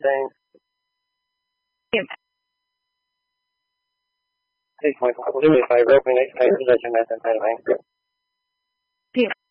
Thanks. 6.5 roughly next time position at the time.